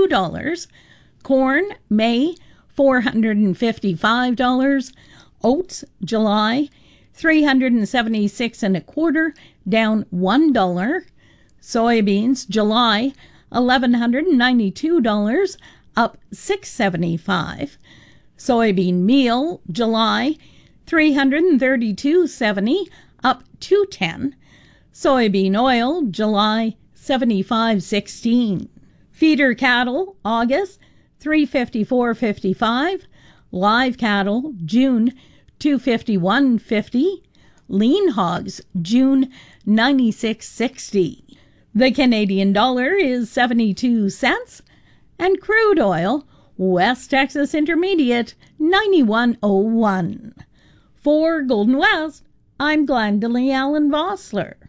$2. Corn, May, $455. Oats, July, $376 and a quarter, down $1. Soybeans, July, $1,192, up $6.75. Soybean meal, July, $332.70, up $2.10. Soybean oil, July, $75.16. Feeder cattle, August, $354.55. Live cattle, June, $251.50. Lean hogs, June, $96.60. The Canadian dollar is 72 cents, and crude oil, West Texas Intermediate, 91.01. For Golden West, I'm Glendalee Allen Vossler.